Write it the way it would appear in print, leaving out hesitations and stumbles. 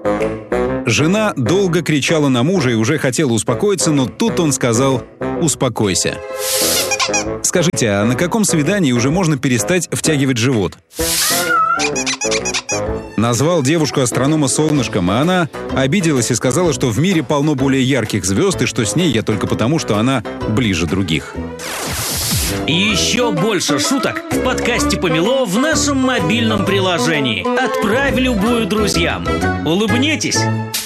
Жена долго кричала на мужа и уже хотела успокоиться, но тут он сказал: «Успокойся». Скажите, а на каком свидании уже можно перестать втягивать живот? Назвал девушку астронома солнышком, а она обиделась и сказала, что в мире полно более ярких звезд, и что с ней я только потому, что она ближе других. И еще больше шуток в подкасте «Помело» в нашем мобильном приложении. Отправь любую друзьям. Улыбнитесь!